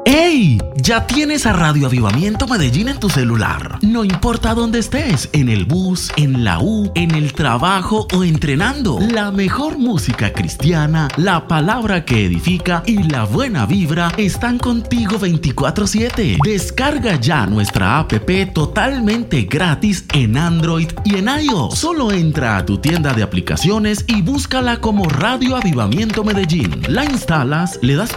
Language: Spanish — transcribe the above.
¡Ey! Ya tienes a Radio Avivamiento Medellín en tu celular. No importa dónde estés, en el bus, en la U, en el trabajo o entrenando. La mejor música cristiana, la palabra que edifica y la buena vibra están contigo 24/7. Descarga ya nuestra app totalmente gratis en Android y en iOS. Solo entra a tu tienda de aplicaciones y búscala como Radio Avivamiento Medellín. La instalas, le das